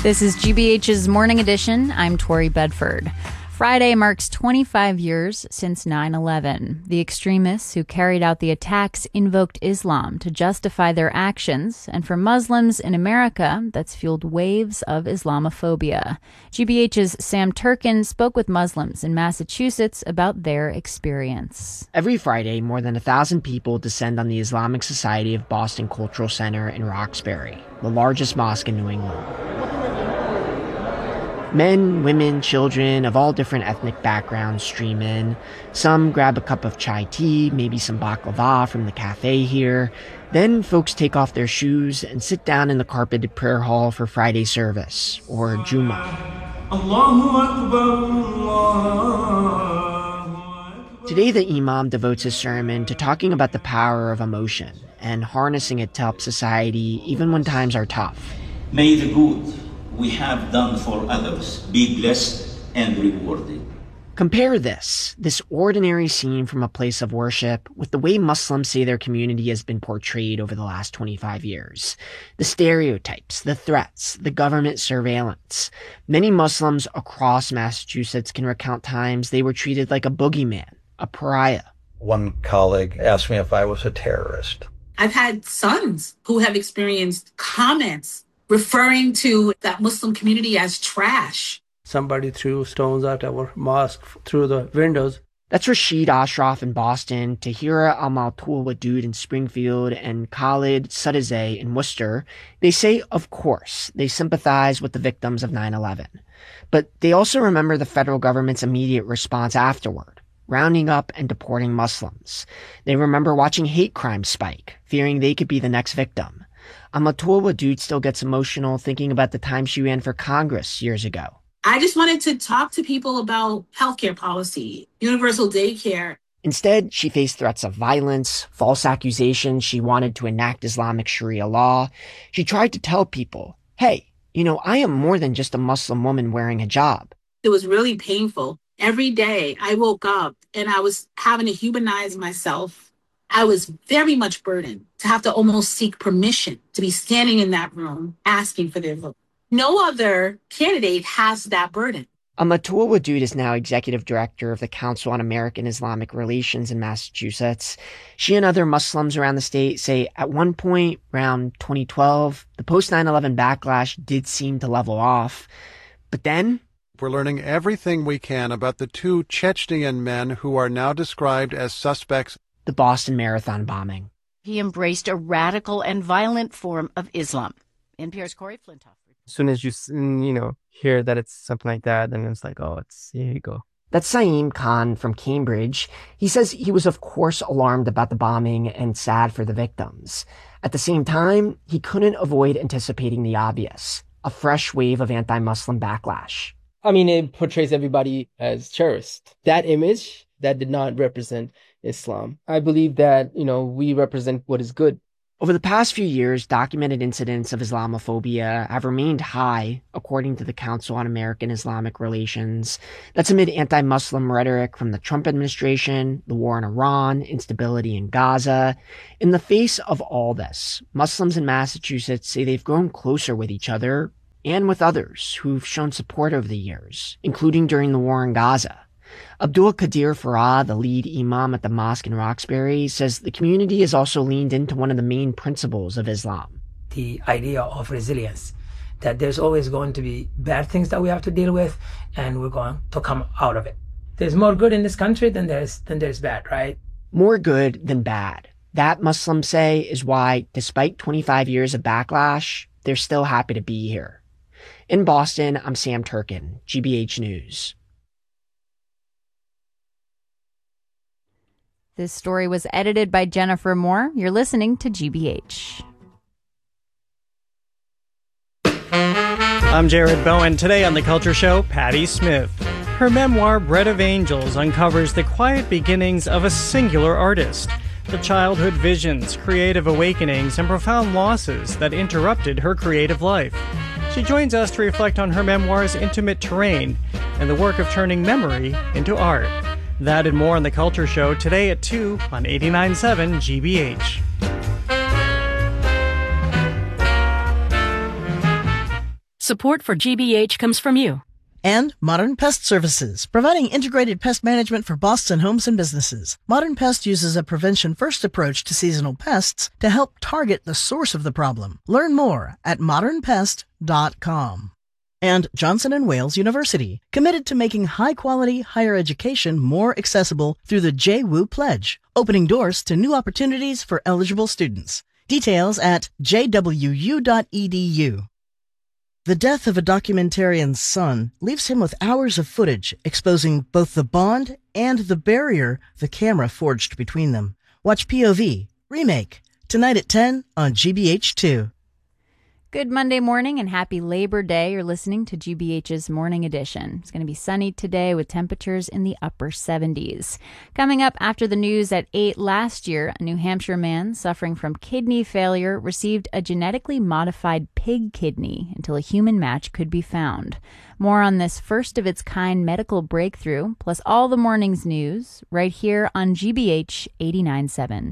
This is GBH's Morning Edition. I'm Tori Bedford. Friday marks 25 years since 9/11. The extremists who carried out the attacks invoked Islam to justify their actions, and for Muslims in America, that's fueled waves of Islamophobia. GBH's Sam Turkin spoke with Muslims in Massachusetts about their experience. Every Friday, more than 1,000 people descend on the Islamic Society of Boston Cultural Center in Roxbury, the largest mosque in New England. Men, women, children of all different ethnic backgrounds stream in. Some grab a cup of chai tea, maybe some baklava from the cafe here. Then folks take off their shoes and sit down in the carpeted prayer hall for Friday service, or Jummah. Today the Imam devotes his sermon to talking about the power of emotion and harnessing it to help society even when times are tough. May the good we have done for others be blessed and rewarded. Compare this ordinary scene from a place of worship with the way Muslims say their community has been portrayed over the last 25 years. The stereotypes, the threats, the government surveillance. Many Muslims across Massachusetts can recount times they were treated like a boogeyman, a pariah. One colleague asked me if I was a terrorist. I've had sons who have experienced comments referring to that Muslim community as trash. Somebody threw stones at our mosque through the windows. That's Rashid Ashraf in Boston, Tahira Al-Maltoul Wadud in Springfield, and Khalid Sadezeh in Worcester. They say, of course, they sympathize with the victims of 9/11. But they also remember the federal government's immediate response afterward, rounding up and deporting Muslims. They remember watching hate crimes spike, fearing they could be the next victim. Al-Maltoul Wadud still gets emotional thinking about the time she ran for Congress years ago. I just wanted to talk to people about healthcare policy, universal daycare. Instead, she faced threats of violence, false accusations she wanted to enact Islamic Sharia law. She tried to tell people, hey, I am more than just a Muslim woman wearing a hijab. It was really painful. Every day I woke up and I was having to humanize myself. I was very much burdened to have to almost seek permission to be standing in that room asking for their vote. No other candidate has that burden. Al-Maltoul Wadud is now executive director of the Council on American Islamic Relations in Massachusetts. She and other Muslims around the state say at one point, around 2012, the post-9/11 backlash did seem to level off. But then we're learning everything we can about the two Chechnyan men who are now described as suspects. The Boston Marathon bombing. He embraced a radical and violent form of Islam. NPR's Corey Flintoff. As soon as you hear that it's something like that, then it's like, here you go. That's Saeem Khan from Cambridge. He says he was, of course, alarmed about the bombing and sad for the victims. At the same time, he couldn't avoid anticipating the obvious, a fresh wave of anti-Muslim backlash. It portrays everybody as terrorists. That image, that did not represent Islam. I believe that, we represent what is good. Over the past few years, documented incidents of Islamophobia have remained high, according to the Council on American Islamic Relations. That's amid anti-Muslim rhetoric from the Trump administration, the war in Iran, instability in Gaza. In the face of all this, Muslims in Massachusetts say they've grown closer with each other and with others who've shown support over the years, including during the war in Gaza. Abdul Qadir Farah, the lead imam at the mosque in Roxbury, says the community has also leaned into one of the main principles of Islam. The idea of resilience, that there's always going to be bad things that we have to deal with, and we're going to come out of it. There's more good in this country than there's bad, right? More good than bad. That, Muslims say, is why, despite 25 years of backlash, they're still happy to be here. In Boston, I'm Sam Turkin, GBH News. This story was edited by Jennifer Moore. You're listening to GBH. I'm Jared Bowen. Today on The Culture Show, Patti Smith. Her memoir, Bread of Angels, uncovers the quiet beginnings of a singular artist, the childhood visions, creative awakenings, and profound losses that interrupted her creative life. She joins us to reflect on her memoir's intimate terrain and the work of turning memory into art. That and more on The Culture Show today at 2 on 89.7 GBH. Support for GBH comes from you. And Modern Pest Services, providing integrated pest management for Boston homes and businesses. Modern Pest uses a prevention-first approach to seasonal pests to help target the source of the problem. Learn more at modernpest.com. And Johnson & Wales University, committed to making high-quality higher education more accessible through the JWU Pledge, opening doors to new opportunities for eligible students. Details at jwu.edu. The death of a documentarian's son leaves him with hours of footage exposing both the bond and the barrier the camera forged between them. Watch POV, Remake, tonight at 10 on GBH2. Good Monday morning and happy Labor Day. You're listening to GBH's Morning Edition. It's going to be sunny today with temperatures in the upper 70s. Coming up after the news at 8 last year, a New Hampshire man suffering from kidney failure received a genetically modified pig kidney until a human match could be found. More on this first-of-its-kind medical breakthrough, plus all the morning's news, right here on GBH 89.7.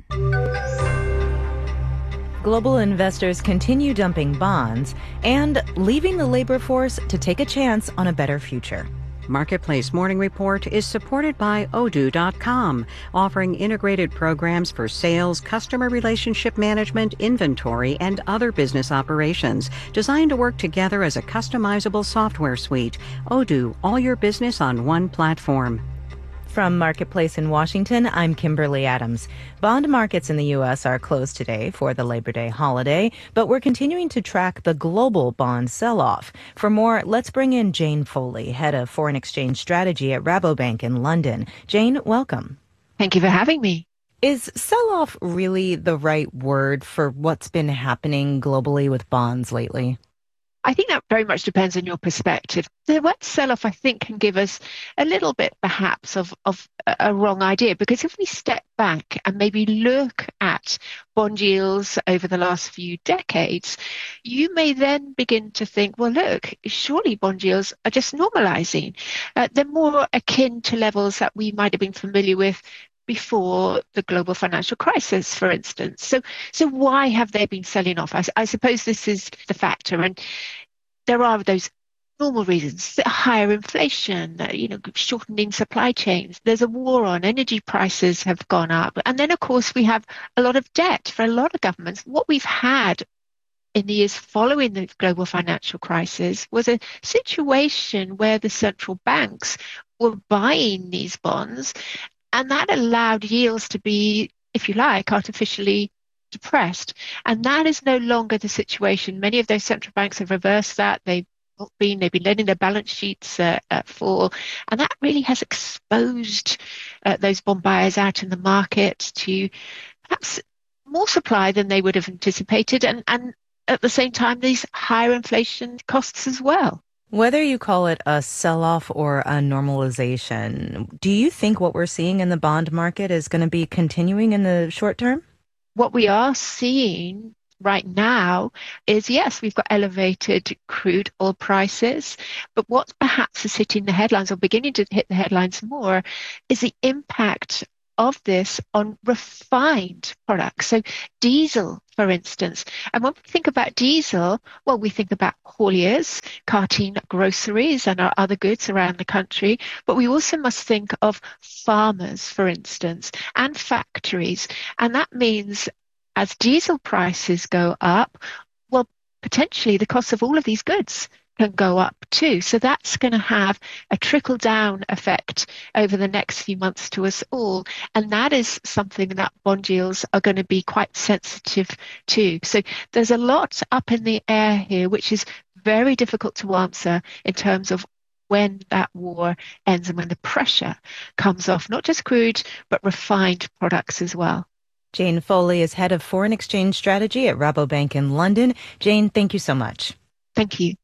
Global investors continue dumping bonds and leaving the labor force to take a chance on a better future. Marketplace Morning Report is supported by Odoo.com, offering integrated programs for sales, customer relationship management, inventory, and other business operations, designed to work together as a customizable software suite. Odoo, all your business on one platform. From Marketplace in Washington, I'm Kimberly Adams. Bond markets in the U.S. are closed today for the Labor Day holiday, but we're continuing to track the global bond sell-off. For more, let's bring in Jane Foley, head of foreign exchange strategy at Rabobank in London. Jane, welcome. Thank you for having me. Is sell-off really the right word for what's been happening globally with bonds lately? I think that very much depends on your perspective. The word sell-off, I think, can give us a little bit, perhaps, of a wrong idea. Because if we step back and maybe look at bond yields over the last few decades, you may then begin to think, well, look, surely bond yields are just normalizing. They're more akin to levels that we might have been familiar with before the global financial crisis, for instance. So why have they been selling off? I suppose this is the factor. And there are those normal reasons: higher inflation, shortening supply chains. There's a war on, energy prices have gone up. And then, of course, we have a lot of debt for a lot of governments. What we've had in the years following the global financial crisis was a situation where the central banks were buying these bonds, and that allowed yields to be, if you like, artificially depressed. And that is no longer the situation. Many of those central banks have reversed that. They've been letting their balance sheets fall. And that really has exposed those bond buyers out in the market to perhaps more supply than they would have anticipated. And at the same time, these higher inflation costs as well. Whether you call it a sell-off or a normalization, do you think what we're seeing in the bond market is going to be continuing in the short term? What we are seeing right now is, yes, we've got elevated crude oil prices, but what perhaps is hitting the headlines or beginning to hit the headlines more is the impact of this on refined products. So diesel, for instance. And when we think about diesel, well, we think about hauliers carting groceries and our other goods around the country. But we also must think of farmers, for instance, and factories. And that means as diesel prices go up, well, potentially the cost of all of these goods can go up too. So that's going to have a trickle-down effect over the next few months to us all. And that is something that bond yields are going to be quite sensitive to. So there's a lot up in the air here, which is very difficult to answer in terms of when that war ends and when the pressure comes off, not just crude, but refined products as well. Jane Foley is head of foreign exchange strategy at Rabobank in London. Jane, thank you so much. Thank you.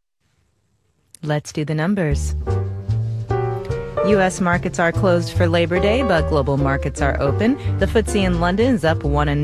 Let's do the numbers. U.S. markets are closed for Labor Day, but global markets are open. The FTSE in London is up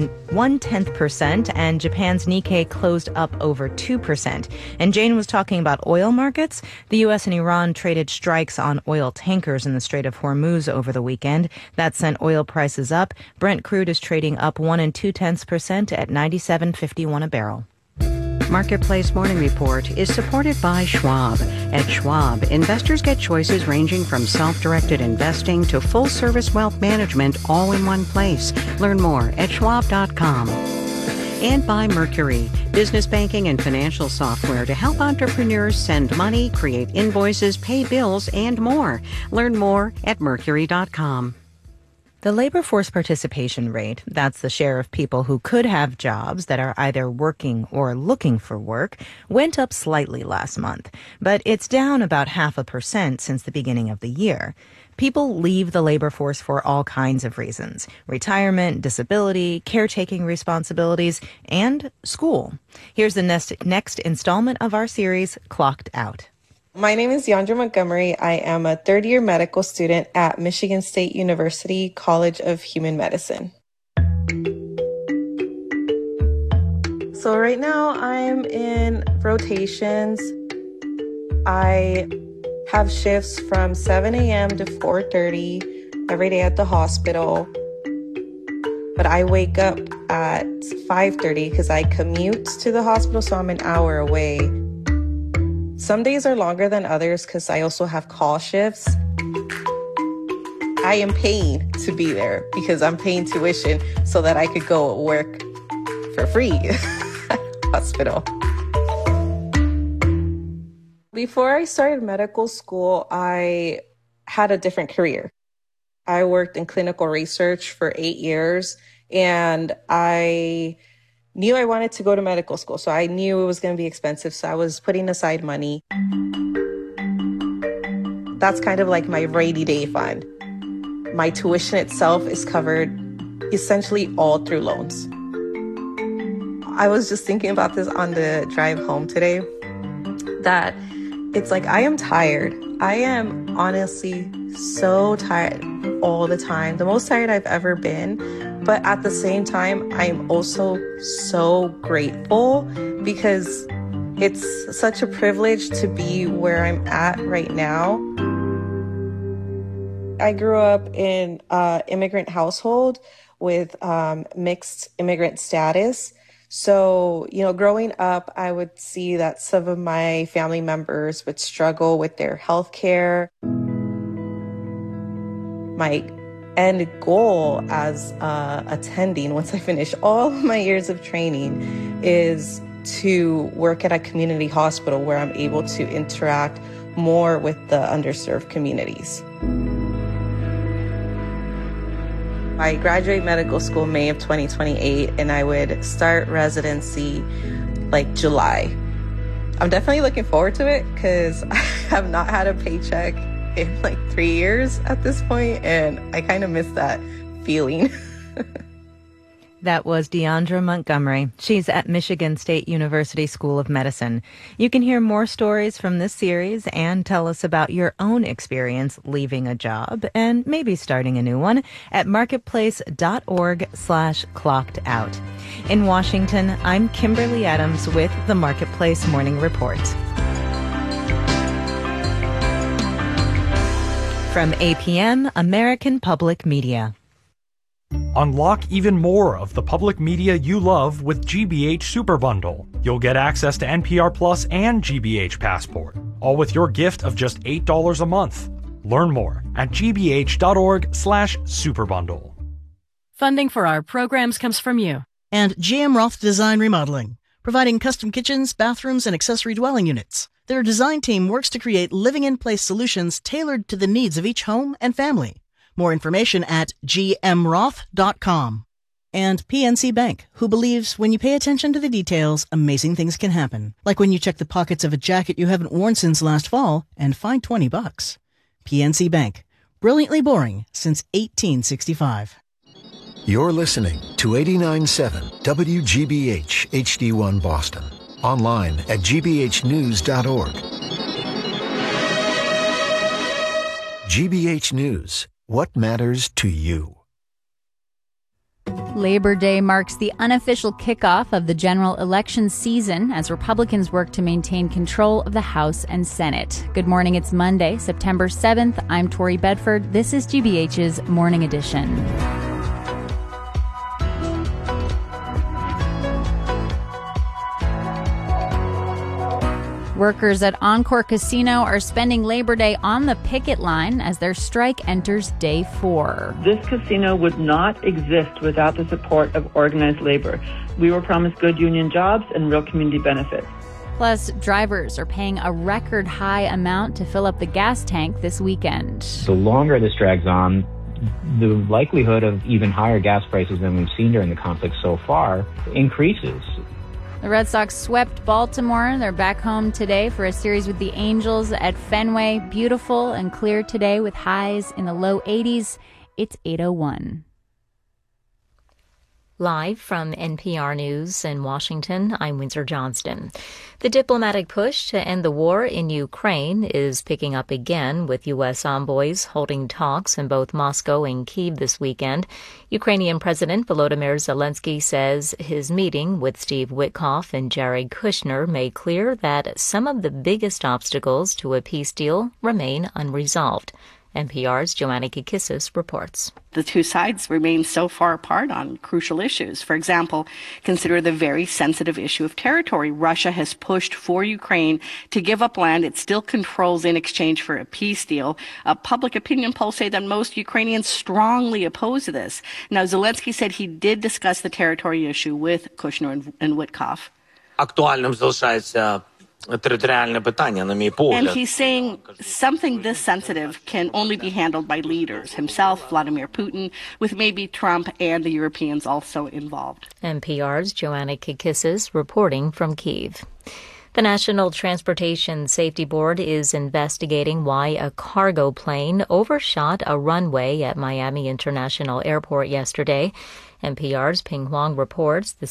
1.1%, and Japan's Nikkei closed up over 2%. And Jane was talking about oil markets. The U.S. and Iran traded strikes on oil tankers in the Strait of Hormuz over the weekend. That sent oil prices up. Brent crude is trading up 1.2% at $97.51 a barrel. Marketplace Morning Report is supported by Schwab. At Schwab, investors get choices ranging from self-directed investing to full-service wealth management all in one place. Learn more at schwab.com. And by Mercury, business banking and financial software to help entrepreneurs send money, create invoices, pay bills, and more. Learn more at mercury.com. The labor force participation rate, that's the share of people who could have jobs that are either working or looking for work, went up slightly last month, but it's down about 0.5% since the beginning of the year. People leave the labor force for all kinds of reasons: retirement, disability, caretaking responsibilities, and school. Here's the next installment of our series, Clocked Out. My name is Deandra Montgomery. I am a third-year medical student at Michigan State University College of Human Medicine. So right now I'm in rotations. I have shifts from 7 a.m. to 4:30 every day at the hospital. But I wake up at 5:30 because I commute to the hospital, so I'm an hour away. Some days are longer than others because I also have call shifts. I am paying to be there because I'm paying tuition so that I could go work for free at the hospital. Before I started medical school, I had a different career. I worked in clinical research for 8 years, and I knew I wanted to go to medical school, so I knew it was going to be expensive, so I was putting aside money. That's kind of like my rainy day fund. My tuition itself is covered essentially all through loans. I was just thinking about this on the drive home today, that it's like I am tired. I am honestly so tired all the time, the most tired I've ever been. But at the same time, I'm also so grateful because it's such a privilege to be where I'm at right now. I grew up in an immigrant household with mixed immigrant status. So, growing up, I would see that some of my family members would struggle with their health care. My end goal as attending, once I finish all of my years of training, is to work at a community hospital where I'm able to interact more with the underserved communities. I graduate medical school May of 2028, and I would start residency like July. I'm definitely looking forward to it because I have not had a paycheck in like 3 years at this point, and I kind of miss that feeling. That was Deandra Montgomery. She's at Michigan State University School of Medicine. You can hear more stories from this series and tell us about your own experience leaving a job and maybe starting a new one at marketplace.org/clockedout. In Washington, I'm Kimberly Adams with the Marketplace Morning Report. From APM, American Public Media. Unlock even more of the public media you love with GBH Super Bundle. You'll get access to NPR Plus and GBH Passport, all with your gift of just $8 a month. Learn more at gbh.org/superbundle. Funding for our programs comes from you. And GM Roth Design Remodeling, providing custom kitchens, bathrooms, and accessory dwelling units. Their design team works to create living-in-place solutions tailored to the needs of each home and family. More information at gmroth.com. And PNC Bank, who believes when you pay attention to the details, amazing things can happen. Like when you check the pockets of a jacket you haven't worn since last fall and find $20. PNC Bank, brilliantly boring since 1865. You're listening to 89.7 WGBH HD1 Boston. Online at gbhnews.org. GBH News. What matters to you? Labor Day marks the unofficial kickoff of the general election season as Republicans work to maintain control of the House and Senate. Good morning. It's Monday, September 7th. I'm Tori Bedford. This is GBH's Morning Edition. Workers at Encore Casino are spending Labor Day on the picket line as their strike enters day 4. This casino would not exist without the support of organized labor. We were promised good union jobs and real community benefits. Plus, drivers are paying a record high amount to fill up the gas tank this weekend. The longer this drags on, the likelihood of even higher gas prices than we've seen during the conflict so far increases. The Red Sox swept Baltimore. They're back home today for a series with the Angels at Fenway. Beautiful and clear today with highs in the low 80s. It's 8:01. Live from NPR News in Washington, I'm Windsor Johnston. The diplomatic push to end the war in Ukraine is picking up again, with U.S. envoys holding talks in both Moscow and Kyiv this weekend. Ukrainian President Volodymyr Zelensky says his meeting with Steve Witkoff and Jared Kushner made clear that some of the biggest obstacles to a peace deal remain unresolved. NPR's Joanna Kikissis reports. The two sides remain so far apart on crucial issues. For example, consider the very sensitive issue of territory. Russia has pushed for Ukraine to give up land it still controls in exchange for a peace deal. Public opinion polls say that most Ukrainians strongly oppose this. Now, Zelensky said he did discuss the territory issue with Kushner and Witkoff. Актуальним залишається територіальне питання, на мій погляд. And he's saying something this sensitive can only be handled by leaders, himself, Vladimir Putin, with maybe Trump and the Europeans also involved. NPR's Joanna Kikissis reporting from Kyiv. The National Transportation Safety Board is investigating why a cargo plane overshot a runway at Miami International Airport yesterday. NPR's Ping Huang reports the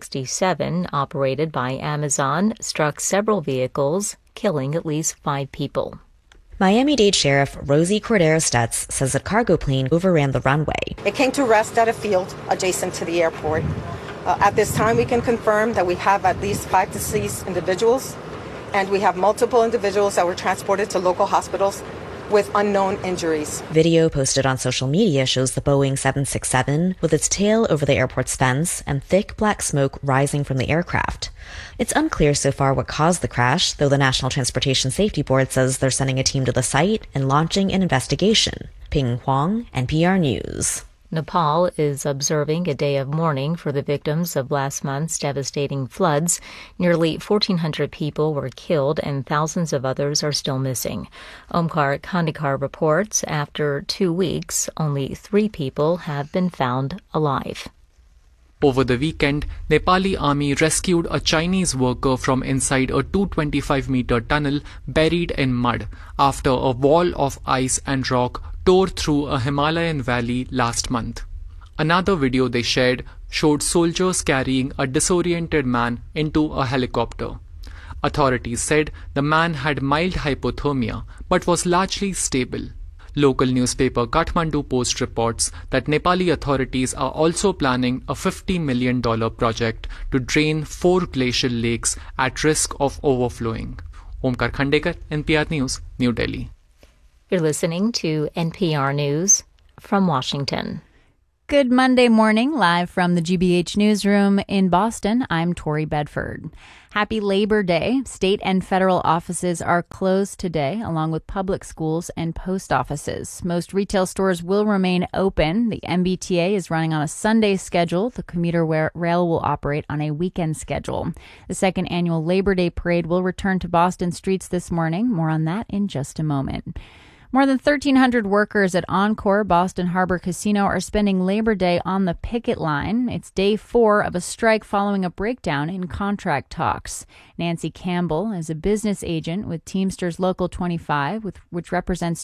767, operated by Amazon, struck several vehicles, killing at least 5 people. Miami-Dade Sheriff Rosie Cordero Stutz says a cargo plane overran the runway. It came to rest at a field adjacent to the airport. At this time, we can confirm that we have at least 5 deceased individuals, and we have multiple individuals that were transported to local hospitals with unknown injuries. Video posted on social media shows the Boeing 767 with its tail over the airport's fence and thick black smoke rising from the aircraft. It's unclear so far what caused the crash, though the National Transportation Safety Board says they're sending a team to the site and launching an investigation. Ping Huang, NPR News. Nepal is observing a day of mourning for the victims of last month's devastating floods. Nearly 1,400 people were killed and thousands of others are still missing. Omkar Khandekar reports after 2 weeks, only 3 people have been found alive. Over the weekend, Nepali army rescued a Chinese worker from inside a 225-meter tunnel buried in mud after a wall of ice and rock tore through a Himalayan valley last month. Another video they shared showed soldiers carrying a disoriented man into a helicopter. Authorities said the man had mild hypothermia but was largely stable. Local newspaper Kathmandu Post reports that Nepali authorities are also planning a $50 million project to drain 4 glacial lakes at risk of overflowing. Omkar Khandekar, NPR News, New Delhi. You're listening to NPR News from Washington. Good Monday morning, live from the GBH newsroom in Boston. I'm Tori Bedford. Happy Labor Day. State and federal offices are closed today, along with public schools and post offices. Most retail stores will remain open. The MBTA is running on a Sunday schedule. The commuter rail will operate on a weekend schedule. The second annual Labor Day parade will return to Boston streets this morning. More on that in just a moment. More than 1,300 workers at Encore Boston Harbor Casino are spending Labor Day on the picket line. It's day 4 of a strike following a breakdown in contract talks. Nancy Campbell is a business agent with Teamsters Local 25, which represents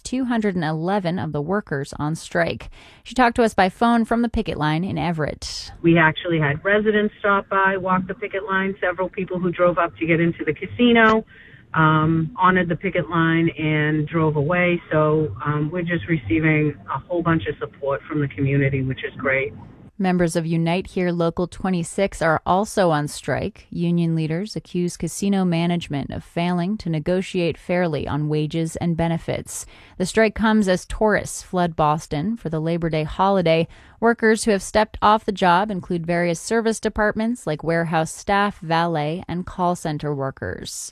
211 of the workers on strike. She talked to us by phone from the picket line in Everett. We actually had residents stop by, walk the picket line, several people who drove up to get into the casino. Honored the picket line and drove away. So we're just receiving a whole bunch of support from the community, which is great. Members of Unite Here Local 26 are also on strike. Union leaders accuse casino management of failing to negotiate fairly on wages and benefits. The strike comes as tourists flood Boston for the Labor Day holiday. Workers who have stepped off the job include various service departments like warehouse staff, valet, and call center workers.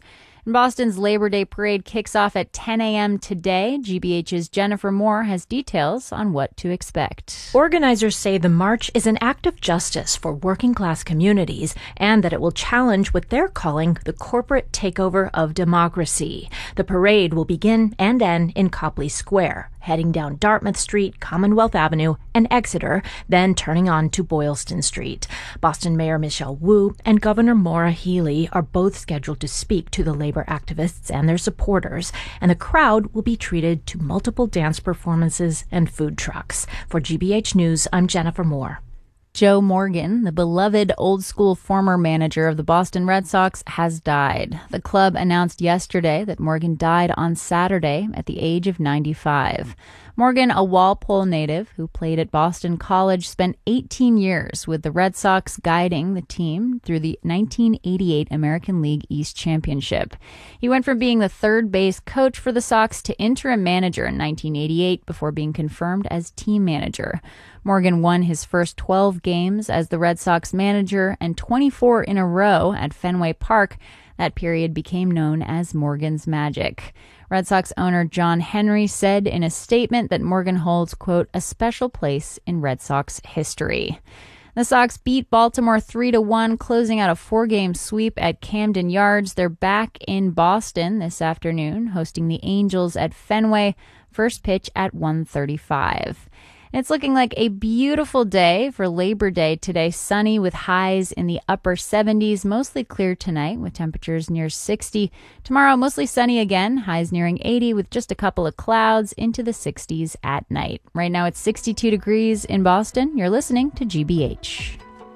And Boston's Labor Day parade kicks off at 10 a.m. today. GBH's Jennifer Moore has details on what to expect. Organizers say the march is an act of justice for working-class communities and that it will challenge what they're calling the corporate takeover of democracy. The parade will begin and end in Copley Square, heading down Dartmouth Street, Commonwealth Avenue, and Exeter, then turning on to Boylston Street. Boston Mayor Michelle Wu and Governor Maura Healey are both scheduled to speak to the labor activists and their supporters, and the crowd will be treated to multiple dance performances and food trucks. For GBH News, I'm Jennifer Moore. Joe Morgan, the beloved old-school former manager of the Boston Red Sox, has died. The club announced yesterday that Morgan died on Saturday at the age of 95. Morgan, a Walpole native who played at Boston College, spent 18 years with the Red Sox guiding the team through the 1988 American League East Championship. He went from being the third base coach for the Sox to interim manager in 1988 before being confirmed as team manager. Morgan won his first 12 games as the Red Sox manager and 24 in a row at Fenway Park. That period became known as Morgan's Magic. Red Sox owner John Henry said in a statement that Morgan holds, quote, a special place in Red Sox history. The Sox beat Baltimore 3-1, closing out a 4-game sweep at Camden Yards. They're back in Boston this afternoon, hosting the Angels at Fenway. First pitch at 1:35. It's looking like a beautiful day for Labor Day today. Sunny with highs in the upper 70s, mostly clear tonight with temperatures near 60. Tomorrow, mostly sunny again, highs nearing 80 with just a couple of clouds into the 60s at night. Right now it's 62 degrees in Boston. You're listening to GBH.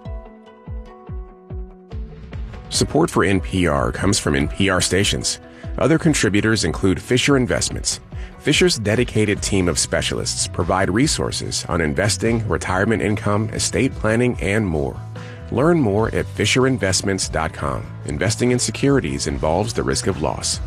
Support for NPR comes from NPR stations. Other contributors include Fisher Investments. Fisher's dedicated team of specialists provide resources on investing, retirement income, estate planning, and more. Learn more at FisherInvestments.com. Investing in securities involves the risk of loss.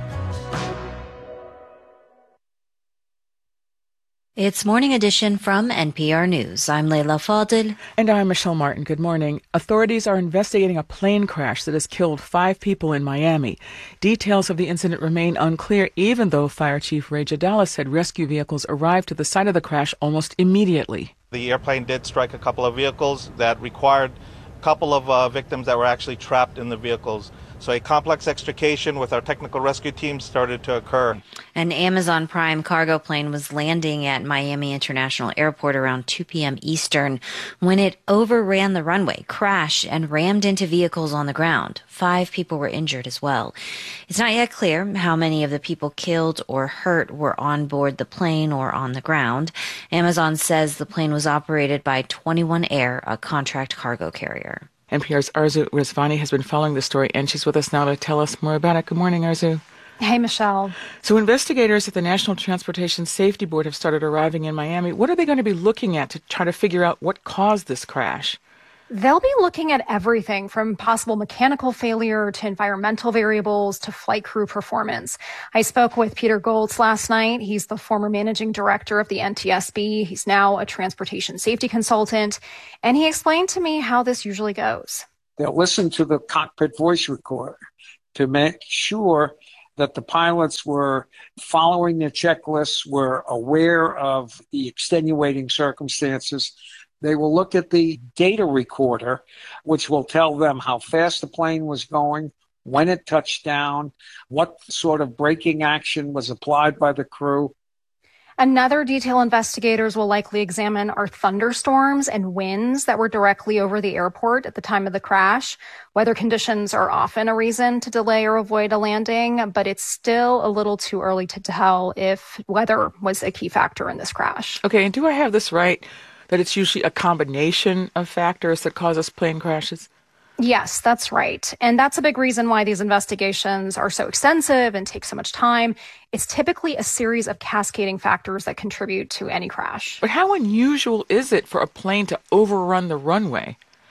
It's Morning Edition from NPR News. I'm Leila Fadel. And I'm Michelle Martin. Good morning. Authorities are investigating a plane crash that has killed 5 people in Miami. Details of the incident remain unclear, even though Fire Chief Ray Jadala said rescue vehicles arrived to the site of the crash almost immediately. The airplane did strike a couple of vehicles that required a couple of victims that were actually trapped in the vehicles. So a complex extrication with our technical rescue team started to occur. An Amazon Prime cargo plane was landing at Miami International Airport around 2 p.m. Eastern when it overran the runway, crashed, and rammed into vehicles on the ground. 5 people were injured as well. It's not yet clear how many of the people killed or hurt were on board the plane or on the ground. Amazon says the plane was operated by 21 Air, a contract cargo carrier. NPR's Arzu Rizvani has been following the story, and she's with us now to tell us more about it. Good morning, Arzu. Hey, Michelle. So investigators at the National Transportation Safety Board have started arriving in Miami. What are they going to be looking at to try to figure out what caused this crash? They'll be looking at everything from possible mechanical failure to environmental variables to flight crew performance. I spoke with Peter Goltz last night. He's the former managing director of the NTSB. He's now a transportation safety consultant. And he explained to me how this usually goes. They'll listen to the cockpit voice recorder to make sure that the pilots were following their checklists, were aware of the extenuating circumstances. They will look at the data recorder, which will tell them how fast the plane was going, when it touched down, what sort of braking action was applied by the crew. Another detail investigators will likely examine are thunderstorms and winds that were directly over the airport at the time of the crash. Weather conditions are often a reason to delay or avoid a landing, but it's still a little too early to tell if weather was a key factor in this crash. Okay, and do I have this right, that it's usually a combination of factors that causes plane crashes? Yes, that's right. And that's a big reason why these investigations are so extensive and take so much time. It's typically a series of cascading factors that contribute to any crash. But how unusual is it for a plane to overrun the runway?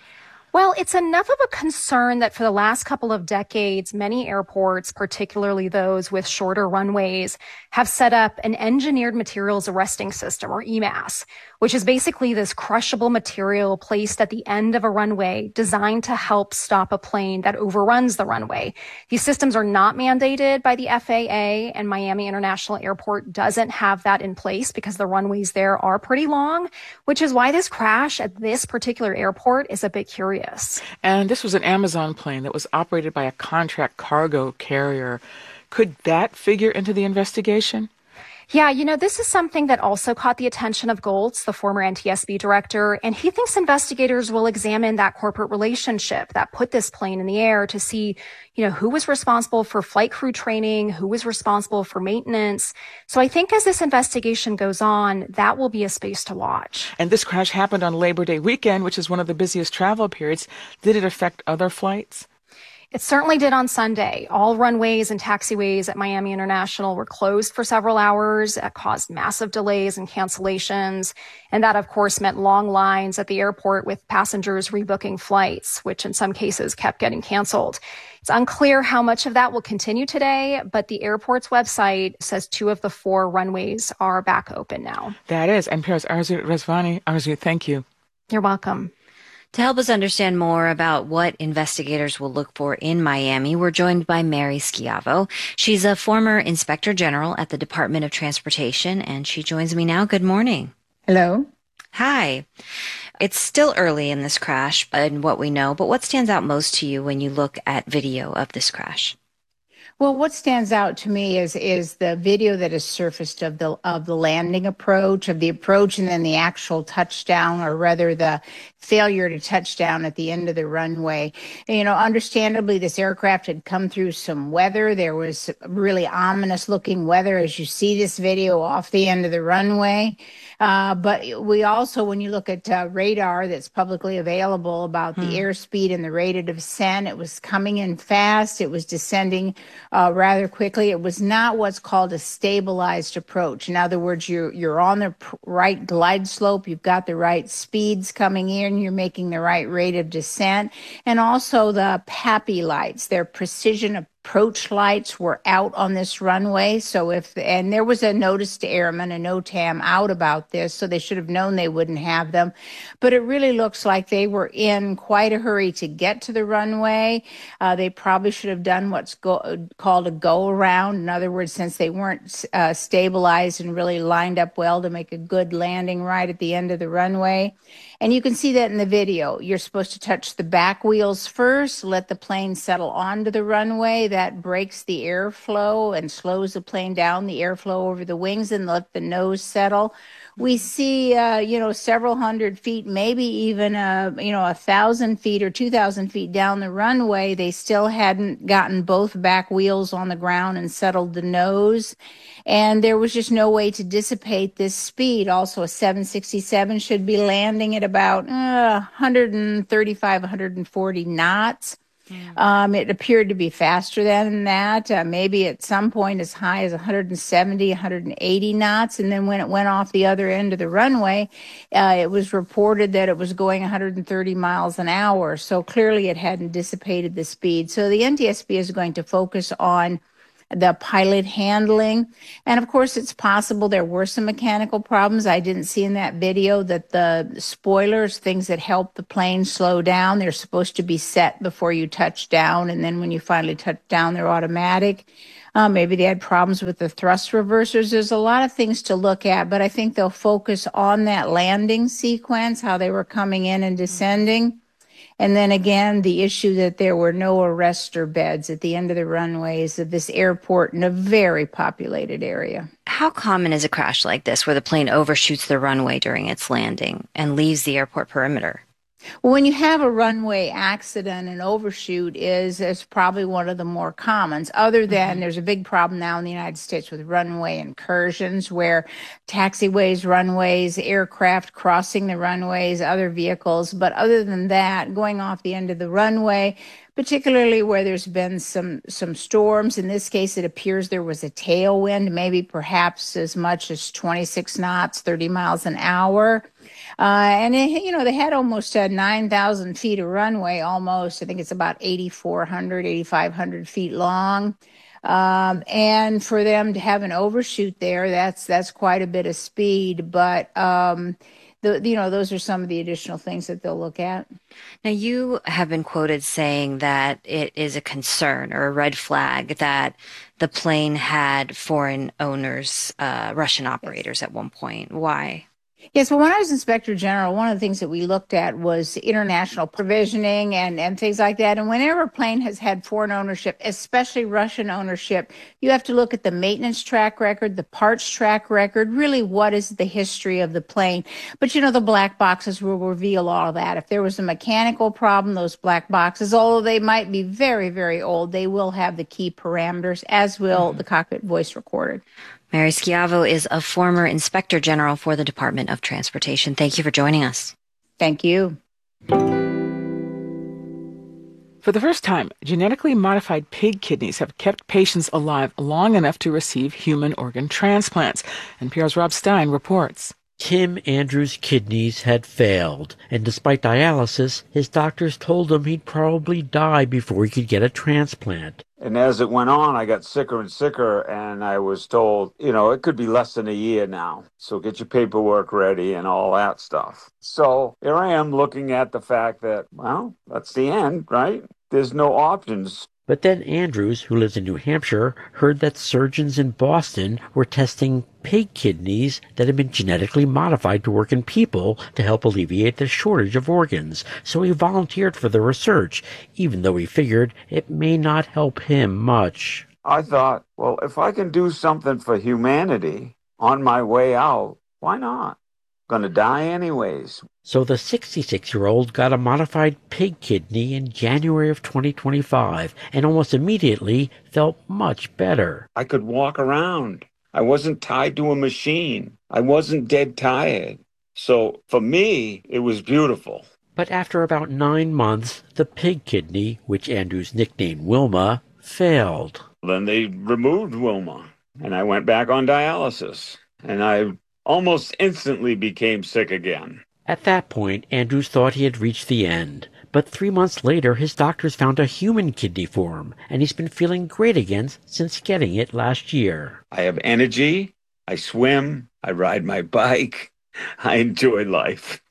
Well, it's enough of a concern that for the last couple of decades, many airports, particularly those with shorter runways, have set up an engineered materials arresting system, or EMAS, which is basically this crushable material placed at the end of a runway designed to help stop a plane that overruns the runway. These systems are not mandated by the FAA, and Miami International Airport doesn't have that in place because the runways there are pretty long, which is why this crash at this particular airport is a bit curious. And this was an Amazon plane that was operated by a contract cargo carrier. Could that figure into the investigation? Yeah, this is something that also caught the attention of Goltz, the former NTSB director, and he thinks investigators will examine that corporate relationship that put this plane in the air to see, who was responsible for flight crew training, who was responsible for maintenance. So I think as this investigation goes on, that will be a space to watch. And this crash happened on Labor Day weekend, which is one of the busiest travel periods. Did it affect other flights? It certainly did on Sunday. All runways and taxiways at Miami International were closed for several hours. It caused massive delays and cancellations. And that, of course, meant long lines at the airport with passengers rebooking flights, which in some cases kept getting canceled. It's unclear how much of that will continue today, but the airport's website says 2 of the 4 runways are back open now. That is NPR's Arzu Rezvani. Arzu, thank you. You're welcome. To help us understand more about what investigators will look for in Miami, we're joined by Mary Schiavo. She's a former Inspector General at the Department of Transportation, and she joins me now. Good morning. Hello. Hi. It's still early in this crash and what we know, but what stands out most to you when you look at video of this crash? Well, what stands out to me is the video that is surfaced of the landing approach, and then the actual touchdown, or rather the failure to touch down at the end of the runway. Understandably, this aircraft had come through some weather. There was really ominous looking weather as you see this video off the end of the runway. But we also, when you look at radar that's publicly available about the airspeed and the rate of descent, it was coming in fast. It was descending rather quickly. It was not what's called a stabilized approach. In other words, you're on the right glide slope. You've got the right speeds coming in. You're making the right rate of descent. And also the PAPI lights, their precision approach lights, were out on this runway. And there was a notice to airmen, a NOTAM, out about this, so they should have known they wouldn't have them. But it really looks like they were in quite a hurry to get to the runway. They probably should have done what's called a go-around. In other words, since they weren't stabilized and really lined up well to make a good landing right at the end of the runway. And you can see that in the video. You're supposed to touch the back wheels first, let the plane settle onto the runway. That breaks the airflow and slows the plane down, the airflow over the wings, and let the nose settle. We see, several hundred feet, maybe even, 1,000 feet or 2,000 feet down the runway, they still hadn't gotten both back wheels on the ground and settled the nose. And there was just no way to dissipate this speed. Also, a 767 should be landing at about 135, 140 knots. It appeared to be faster than that, maybe at some point as high as 170, 180 knots. And then when it went off the other end of the runway, it was reported that it was going 130 miles an hour. So clearly it hadn't dissipated the speed. So the NTSB is going to focus on the pilot handling. And of course, it's possible there were some mechanical problems. I didn't see in that video that the spoilers, things that help the plane slow down, they're supposed to be set before you touch down. And then when you finally touch down, they're automatic. Maybe they had problems with the thrust reversers. There's a lot of things to look at, but I think they'll focus on that landing sequence, how they were coming in and descending. And then again, the issue that there were no arrestor beds at the end of the runways of this airport in a very populated area. How common is a crash like this where the plane overshoots the runway during its landing and leaves the airport perimeter? Well, when you have a runway accident, an overshoot is probably one of the more commons, other than there's a big problem now in the United States with runway incursions, where taxiways, runways, aircraft crossing the runways, other vehicles. But other than that, going off the end of the runway, particularly where there's been some storms. In this case, it appears there was a tailwind, maybe perhaps as much as 26 knots, 30 miles an hour. And they had almost 9,000 feet of runway, almost. I think it's about 8,400, 8,500 feet long. And for them to have an overshoot there, that's quite a bit of speed. But those are some of the additional things that they'll look at. Now, you have been quoted saying that it is a concern or a red flag that the plane had foreign owners, Russian operators at one point. Why? Yes, well, when I was Inspector General, one of the things that we looked at was international provisioning and things like that. And whenever a plane has had foreign ownership, especially Russian ownership, you have to look at the maintenance track record, the parts track record, really what is the history of the plane. But, the black boxes will reveal all of that. If there was a mechanical problem, those black boxes, although they might be very, very old, they will have the key parameters, as will the cockpit voice recorder. Mary Schiavo is a former Inspector General for the Department of Transportation. Thank you for joining us. Thank you. For the first time, genetically modified pig kidneys have kept patients alive long enough to receive human organ transplants. NPR's Rob Stein reports. Tim Andrews' kidneys had failed, and despite dialysis, his doctors told him he'd probably die before he could get a transplant. And as it went on, I got sicker and sicker, and I was told, it could be less than a year now. So get your paperwork ready and all that stuff. So here I am looking at the fact that, well, that's the end, right? There's no options. But then Andrews, who lives in New Hampshire, heard that surgeons in Boston were testing pig kidneys that had been genetically modified to work in people to help alleviate the shortage of organs. So he volunteered for the research, even though he figured it may not help him much. I thought, well, if I can do something for humanity on my way out, why not? Going to die anyways. So the 66-year-old got a modified pig kidney in January of 2025 and almost immediately felt much better. I could walk around. I wasn't tied to a machine. I wasn't dead tired. So for me, it was beautiful. But after about 9 months, the pig kidney, which Andrews nicknamed Wilma, failed. Then they removed Wilma, and I went back on dialysis, and I almost instantly became sick again. At that point, Andrews thought he had reached the end. But 3 months later, his doctors found a human kidney for him, and he's been feeling great again since getting it last year. I have energy, I swim, I ride my bike, I enjoy life.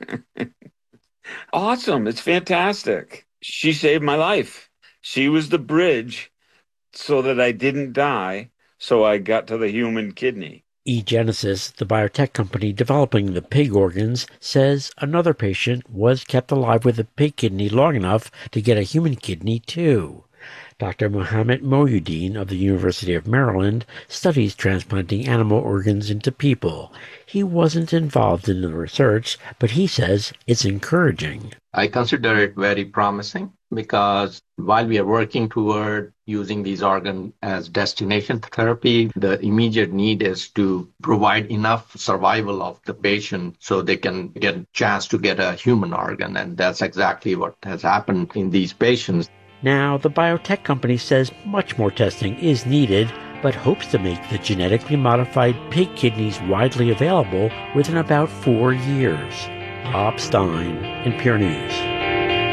Awesome, it's fantastic. She saved my life. She was the bridge so that I didn't die, so I got to the human kidney. eGenesis, the biotech company developing the pig organs, says another patient was kept alive with a pig kidney long enough to get a human kidney too. Dr. Mohammed Mohyuddin of the University of Maryland studies transplanting animal organs into people. He wasn't involved in the research, but he says it's encouraging. I consider it very promising because while we are working toward using these organs as destination therapy, the immediate need is to provide enough survival of the patient so they can get a chance to get a human organ. And that's exactly what has happened in these patients. Now, the biotech company says much more testing is needed, but hopes to make the genetically modified pig kidneys widely available within about 4 years. Rob Stein, NPR News.